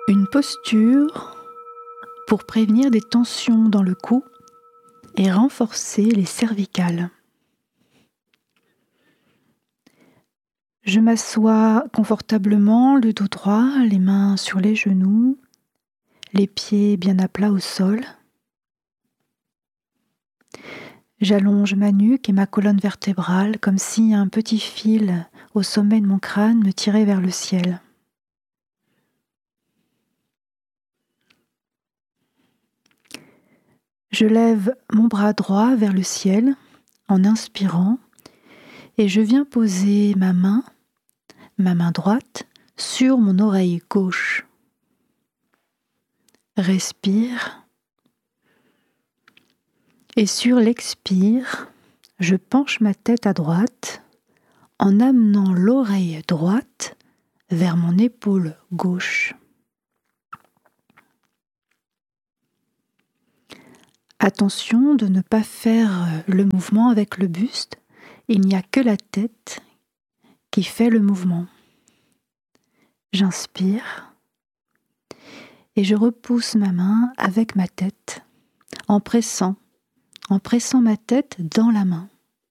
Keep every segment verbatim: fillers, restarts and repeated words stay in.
Une posture pour prévenir des tensions dans le cou et renforcer les cervicales. Je m'assois confortablement, le dos droit, les mains sur les genoux, les pieds bien à plat au sol. J'allonge ma nuque et ma colonne vertébrale comme si un petit fil au sommet de mon crâne me tirait vers le ciel. Je lève mon bras droit vers le ciel en inspirant et je viens poser ma main, ma main droite, sur mon oreille gauche. Respire. Et sur l'expire, je penche ma tête à droite en amenant l'oreille droite vers mon épaule gauche. Attention de ne pas faire le mouvement avec le buste, il n'y a que la tête qui fait le mouvement. J'inspire et je repousse ma main avec ma tête en pressant, en pressant ma tête dans la main.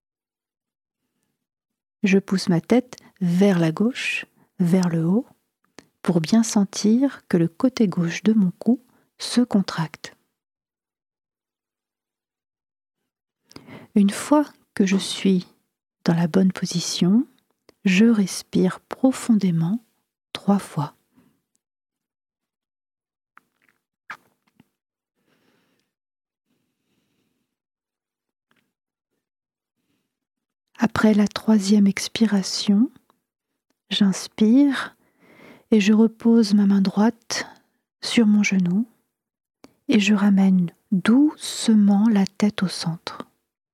Je pousse ma tête vers la gauche, vers le haut, pour bien sentir que le côté gauche de mon cou se contracte. Une fois que je suis dans la bonne position, je respire profondément trois fois. Après la troisième expiration, j'inspire et je repose ma main droite sur mon genou et je ramène doucement la tête au centre.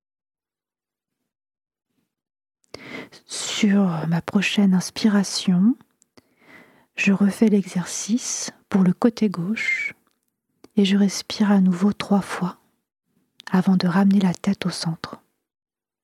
Sur ma prochaine inspiration, je refais l'exercice pour le côté gauche et je respire à nouveau trois fois avant de ramener la tête au centre.